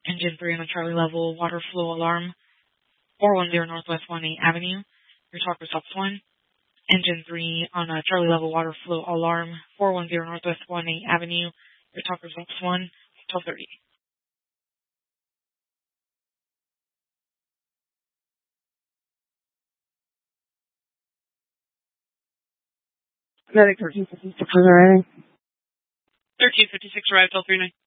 Engine 3 on the Charlie level, water flow alarm, 410 Northwest 18 Avenue. Your talk results 1. Engine 3 on a Charlie level, water flow alarm, 410 Northwest 18 Avenue. Your talk results 1, 12:30. Medic 1356 arriving. 1356 arrived, 12:39.